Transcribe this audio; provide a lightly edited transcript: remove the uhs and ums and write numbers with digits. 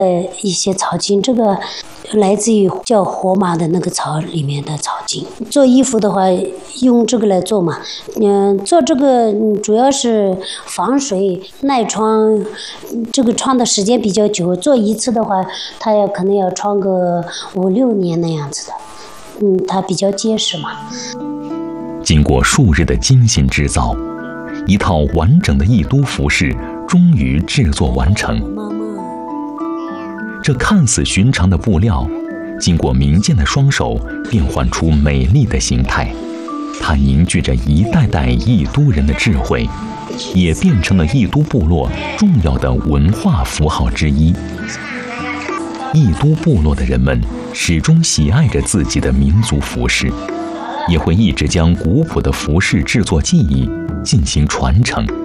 一些草茎，这个来自于叫火马的那个草里面的草茎。做衣服的话，用这个来做嘛。做这个主要是防水耐穿，这个穿的时间比较久。做一次的话，它可能要穿个5-6年那样子的。它比较结实嘛。 经过数日的精心制造，一套完整的义都服饰终于制作完成。这看似寻常的布料，经过民间的双手变换出美丽的形态，它凝聚着一代代义都人的智慧，也变成了义都部落重要的文化符号之一。义都部落的人们始终喜爱着自己的民族服饰，也会一直将古朴的服饰制作技艺进行传承。